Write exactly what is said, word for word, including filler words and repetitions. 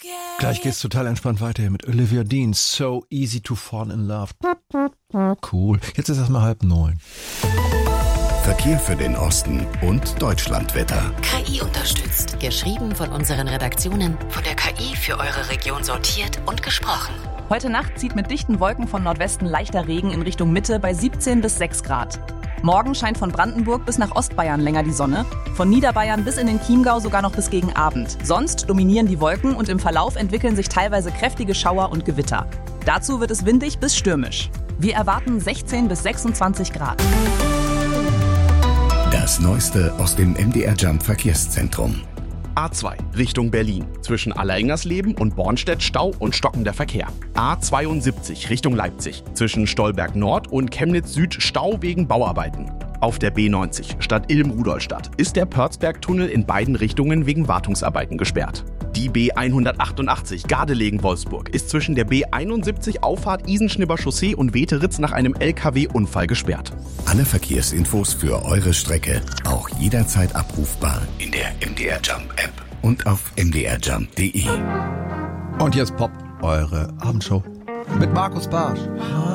Gleich geht's total entspannt weiter hier mit Olivia Dean. So easy to fall in love. Cool. Jetzt ist erstmal halb neun. Verkehr für den Osten und Deutschlandwetter. K I unterstützt. Geschrieben von unseren Redaktionen. Von der K I für eure Region sortiert und gesprochen. Heute Nacht zieht mit dichten Wolken von Nordwesten leichter Regen in Richtung Mitte bei siebzehn bis sechs Grad. Morgen scheint von Brandenburg bis nach Ostbayern länger die Sonne. Von Niederbayern bis in den Chiemgau sogar noch bis gegen Abend. Sonst dominieren die Wolken und im Verlauf entwickeln sich teilweise kräftige Schauer und Gewitter. Dazu wird es windig bis stürmisch. Wir erwarten sechzehn bis sechsundzwanzig Grad. Das Neueste aus dem M D R Jump Verkehrszentrum. A zwei Richtung Berlin. Zwischen Alleingnersleben und Bornstedt Stau und stockender Verkehr. A zweiundsiebzig Richtung Leipzig. Zwischen Stolberg Nord und Chemnitz Süd Stau wegen Bauarbeiten. Auf der B neunzig Stadt Ilm-Rudolstadt ist der Pörzberg-Tunnel in beiden Richtungen wegen Wartungsarbeiten gesperrt. Die B hundertachtundachtzig Gardelegen-Wolfsburg ist zwischen der B einundsiebzig Auffahrt Isenschnibber Chaussee und Weteritz nach einem L K W-Unfall gesperrt. Alle Verkehrsinfos für eure Strecke auch jederzeit abrufbar in der M D R Jump App und auf m d r jump punkt d e. Und jetzt Pop, eure Abendshow mit Markus Barsch.